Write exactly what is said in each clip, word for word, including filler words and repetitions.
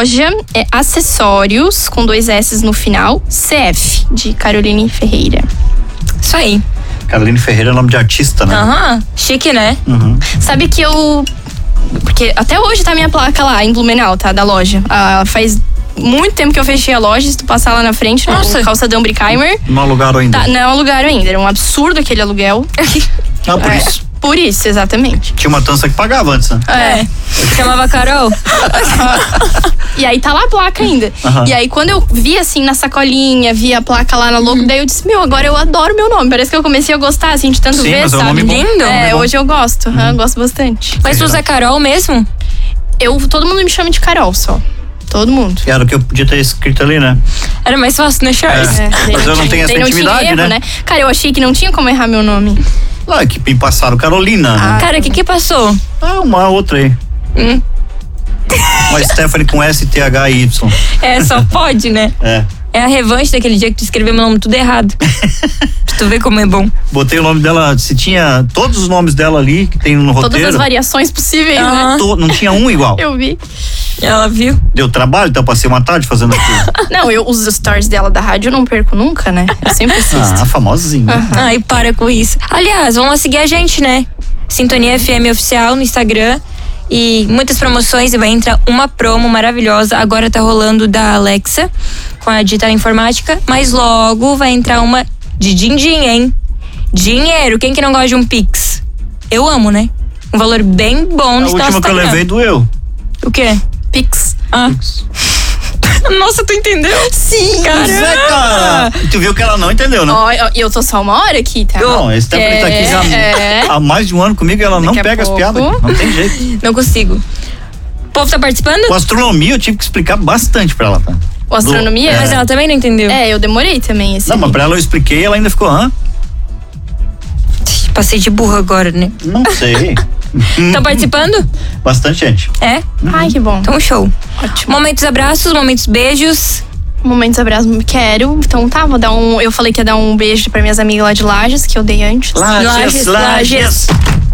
loja é Acessórios, com dois S no final, C F, de Caroline Ferreira. Isso aí. Caroline Ferreira é nome de artista, né? Aham, uhum. Chique, né? Uhum. Sabe que eu... Porque até hoje tá minha placa lá, em Blumenau, tá? Da loja. Ah, faz muito tempo que eu fechei a loja, se tu passar lá na frente, Nossa. no calçadão Brickheimer. Não alugaram ainda? Tá, não alugaram ainda, era um absurdo aquele aluguel. Ah, por É, isso. Por isso, exatamente. Tinha uma tança que pagava antes, né? É. Chamava Carol. E aí tá lá a placa ainda. Aham. E aí quando eu vi assim na sacolinha, vi a placa lá na logo, daí eu disse, meu, agora eu adoro meu nome. Parece que eu comecei a gostar, assim, de tanto Sim, ver, mas é um sabe? nome bom. Lindo. É, bom. hoje eu gosto, uhum. eu gosto bastante. Mas tu usa Carol mesmo? Eu, todo mundo me chama de Carol só. Todo mundo. Era o que eu podia ter escrito ali, né? Era mais fácil, né, Charles? É. daí Mas eu não tenho essa daí não tinha intimidade, erro, né? Cara, eu achei que não tinha como errar meu nome. Ah, é que me passaram Carolina. Ah. Né? Cara, o que que passou? Ah, uma outra aí. Hum. Uma Stephanie com S, T, H e Y. É, só pode, né? É. É a revanche daquele dia que tu escreveu meu nome tudo errado. Pra tu ver como é bom. Botei o nome dela, se tinha todos os nomes dela ali que tem no roteiro. Todas as variações possíveis, Ah. né? to- não tinha um igual. Eu vi. Ela viu? Deu trabalho, então eu passei uma tarde fazendo aquilo. Não, eu os stories dela da rádio eu não perco nunca, né? Eu sempre assisto. Ah, famosinha. Ai, para com isso. Aliás, vamos lá seguir a gente, né? Sintonia F M Oficial no Instagram. E muitas promoções, e vai entrar uma promo maravilhosa. Agora tá rolando da Alexa, com a Digital Informática. Mas logo vai entrar uma de din-din, hein? Dinheiro. Quem que não gosta de um Pix? Eu amo, né? Um valor bem bom A no última que eu levei doeu. O quê? Pix. Ah. Nossa, tu entendeu? Sim, Pois é, cara. E tu viu que ela não entendeu, né? Ó, eu, eu tô só uma hora aqui, tá? Não, esse tempo é, tá aqui já é. há mais de um ano comigo e ela não Daqui a pega pouco. as piadas. Não tem jeito. Não consigo. O povo tá participando? Com astronomia eu tive que explicar bastante pra ela, tá? O astronomia? É. Mas ela também não entendeu. É, eu demorei também. Esse Não, mas aí. pra ela eu expliquei e ela ainda ficou, hã? Passei de burro agora, né? Não sei. Tá participando? Bastante gente. É? Ai, que bom. Então, show. Ótimo. Momentos abraços, momentos beijos. Momentos abraços, quero. Então tá, vou dar um. Eu falei que ia dar um beijo pra minhas amigas lá de Lages, que eu dei antes. Lages, Lages, Lages.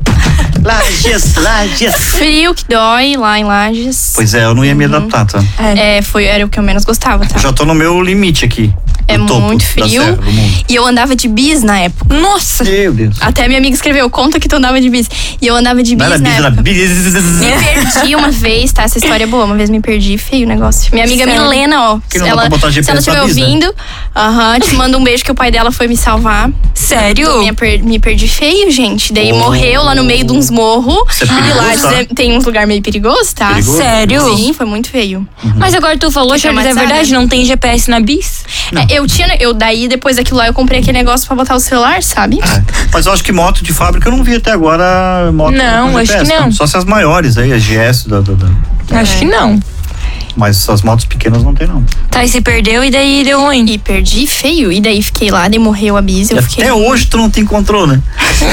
Lages, Lages. Frio que dói lá em Lages. Pois é, eu não ia me adaptar, tá? É, foi, era o que eu menos gostava, tá? Eu já tô no meu limite aqui. É no topo muito da frio. serra do mundo. E eu andava de bis na época. Nossa! Meu Deus. Até minha amiga escreveu, conta que tu andava de bis. E eu andava de bis Não era na bis, era época. bis. Me perdi uma vez, tá? Essa história é boa. Uma vez me perdi, feio o negócio. Minha amiga Sério? Milena, ó. Que não dá ela, pra botar G P S se ela estiver na bis, né? ouvindo, aham, te manda um beijo que o pai dela foi me salvar. Sério? Eu me, per- me perdi feio, gente. Daí Oh. morreu lá no meio de uns morros. Isso é E perigoso, Lages tá? é- tem uns lugares meio perigosos, tá? Perigoso? Sério? Sim, foi muito feio. Mas agora tu falou, Tô Charles, é traumatizada. verdade? Não tem G P S na bis? É, eu tinha, eu daí depois daquilo lá eu comprei aquele negócio pra botar o celular, sabe? Mas eu acho que moto de fábrica eu não vi até agora moto Não, com acho G P S, que não. Só se as maiores aí, as G S da, da, da- Acho que não. Mas as motos pequenas não tem não. Tá, e se perdeu e daí deu ruim. E perdi feio. E daí fiquei lá, daí morreu a bis. Eu E fiquei. até hoje tu não te encontrou, né?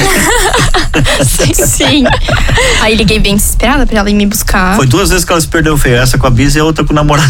Sim, sim. Aí liguei bem desesperada pra ela ir me buscar. Foi duas vezes que ela se perdeu feio. Essa com a bis e a outra com o namorado.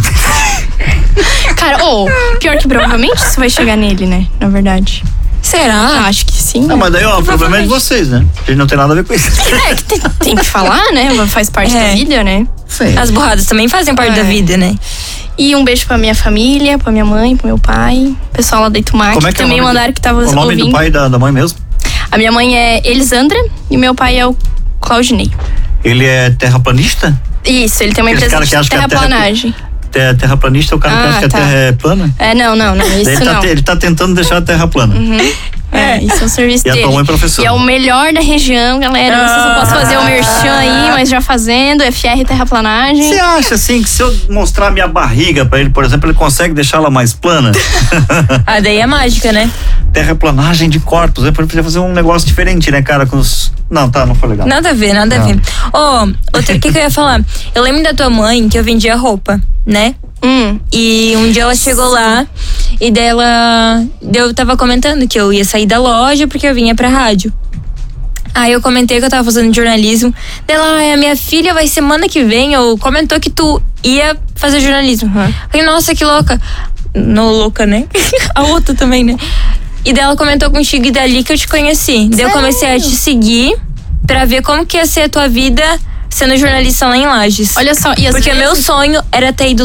Cara, ou, pior que provavelmente isso vai chegar nele, né? Na verdade. Será? Acho que sim. Não, né? mas daí, ó, o problema é de vocês, né? A gente não tem nada a ver com isso. É que tem, tem que falar, né? Faz parte É. da vida, né? Sim. As burradas também fazem parte É. da vida, né? E um beijo pra minha família, pra minha mãe, pro meu pai, pessoal lá da Itumac, Como é que que é o também nome mandaram do- que tava O nome ouvindo. do pai e da, da mãe mesmo? A minha mãe é Elisandra e meu pai é o Claudinei. Ele é terraplanista? Isso, ele tem uma Aqueles empresa cara de que acha que a terra- terraplanagem. Ter- Terraplanista é o cara que Ah, acha que tá. a terra é plana? É, não, não, não, Daí isso ele, tá, não. te- ele tá tentando deixar a terra plana. É, isso é o serviço E a dele. tua mãe é professora. E é o melhor da região, galera. Não sei se eu posso fazer o merchan aí, mas já fazendo, F R Terraplanagem. Você acha assim que se eu mostrar minha barriga pra ele, por exemplo, ele consegue deixá-la mais plana? Ah, daí é mágica, né? Terraplanagem de corpos. Ele podia fazer um negócio diferente, né, cara? Com os... Não, tá, não foi legal. Nada a ver, nada a Não. ver. Ó, outra, o que, que eu ia falar? Eu lembro da tua mãe que eu vendia roupa, né? Hum. E um dia ela chegou lá e dela. Eu tava comentando que eu ia sair da loja porque eu vinha pra rádio. Aí eu comentei que eu tava fazendo jornalismo. Dela, ah, a minha filha vai semana que vem, ou comentou que tu ia fazer jornalismo. Uhum. Falei, nossa, que louca. Não louca, né? A outra também, né? E dela comentou contigo e dali que eu te conheci. Daí eu comecei a te seguir pra ver como que ia ser a tua vida sendo jornalista lá em Lages. Olha só, e às Porque vezes... meu sonho era ter ido